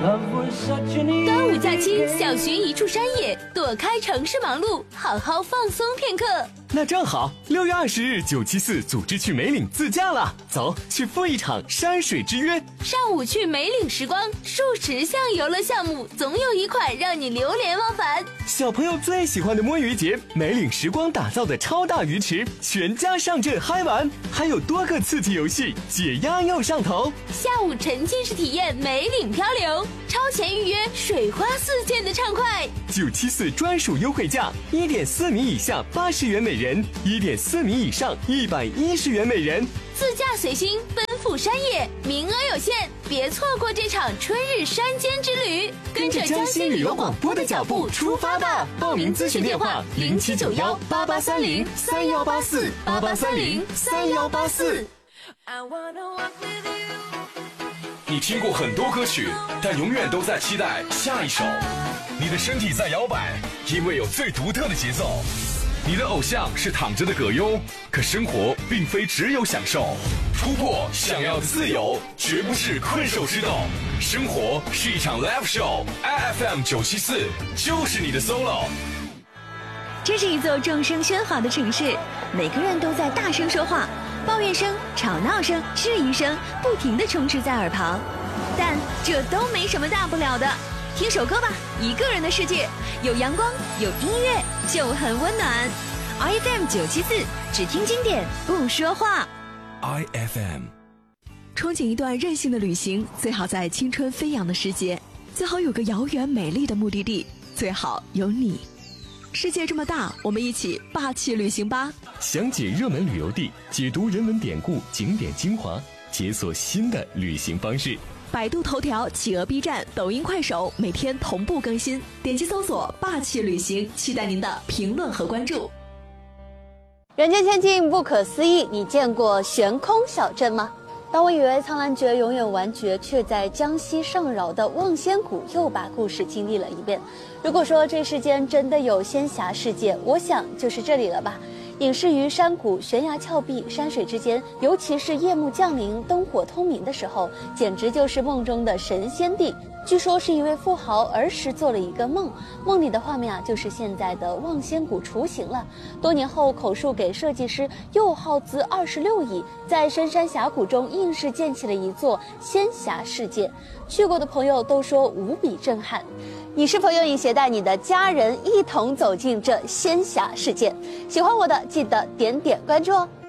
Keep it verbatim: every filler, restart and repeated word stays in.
端午假期，想寻一处山野，躲开城市忙碌，好好放松片刻。 那正好，六月二十日九七四组织去梅岭自驾了，走，去赴一场山水之约。 上午去梅岭时光，数十项游乐项目，总有一款让你流连忘返。 小朋友最喜欢的摸鱼节，梅岭时光打造的超大鱼池，全家上阵嗨玩，还有多个刺激游戏，解压又上头。 下午沉浸式体验梅岭漂流，超前预约，水花四溅的畅快。 九七四专属优惠价，一点四米以下八十元每人，一点四米以上一百一十元每人。 自驾随心，奔赴山野，名额有限，别错过这场春日山间之旅。 跟着江西旅游广播的脚步出发吧！报名咨询电话：零七九幺八八三零三幺八四八八三零三幺八四。 你听过很多歌曲，但永远都在期待下一首。你的身体在摇摆，因为有最独特的节奏。你的偶像是躺着的葛优，可生活并非只有享受，突破想要的自由，绝不是困兽之斗。生活是一场 live show，I F M 九七四就是你的 solo。 这是一座众声喧哗的城市，每个人都在大声说话，抱怨声、吵闹声、质疑声不停地充斥在耳旁，但这都没什么大不了的。听首歌吧，一个人的世界，有阳光，有音乐，就很温暖。I F M 九七四，只听经典，不说话。 I F M。 憧憬一段任性的旅行，最好在青春飞扬的世界，最好有个遥远美丽的目的地，最好有你。世界这么大，我们一起霸气旅行吧！ 详解热门旅游地，解读人文典故、景点精华，解锁新的旅行方式。 百度头条、企鹅 B 站、抖音、快手每天同步更新，点击搜索霸气旅行，期待您的评论和关注。 人间仙境不可思议，你见过悬空小镇吗？当我以为苍兰诀永远完结，却在江西上饶的望仙谷又把故事经历了一遍。如果说这世间真的有仙侠世界，我想就是这里了吧。隐士于山谷、悬崖峭壁、山水之间，尤其是夜幕降临、灯火通明的时候，简直就是梦中的神仙地。据说是一位富豪儿时做了一个梦，梦里的画面啊，就是现在的望仙谷雏形了。多年后口述给设计师，又耗资二十六亿，在深山峡谷中硬是建起了一座仙侠世界。去过的朋友都说无比震撼。你是否愿意携带你的家人一同走进这仙侠世界？喜欢我的记得点点关注哦。